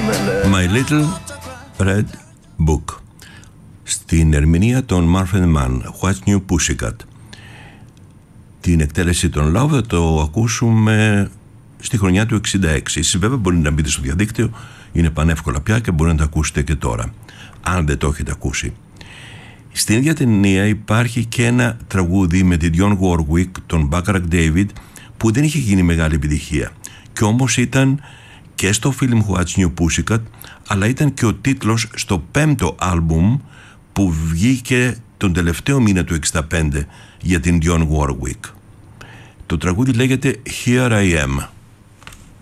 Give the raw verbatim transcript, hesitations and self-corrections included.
My Little Red Book, στην ερμηνεία των Marvin Mann, What's New Pussycat. Την εκτέλεση των Love θα το ακούσουμε στη χρονιά του εξήντα έξι. Εσείς βέβαια μπορείτε να μπείτε στο διαδίκτυο, είναι πανεύκολα πια και μπορείτε να το ακούσετε και τώρα, αν δεν το έχετε ακούσει. Στην ίδια ταινία υπάρχει και ένα τραγούδι με την Dionne Warwick, τον Bacharach David, που δεν είχε γίνει μεγάλη επιτυχία και όμως ήταν και στο φιλμ What's New Pussycat, αλλά ήταν και ο τίτλος στο πέμπτο άλμπουμ που βγήκε τον τελευταίο μήνα του εξήντα πέντε για την Dionne Warwick. Το τραγούδι λέγεται Here I Am.